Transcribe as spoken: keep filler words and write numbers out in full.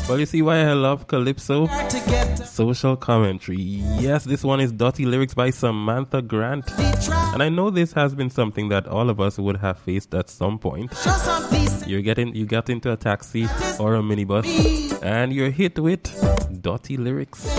Well, you see why I love Calypso? Social commentary. Yes, this one is Dirty Lyrics by Samantha Grant. And I know this has been something that all of us would have faced at some point. You're getting, you get into a taxi or a minibus and you're hit with dirty lyrics.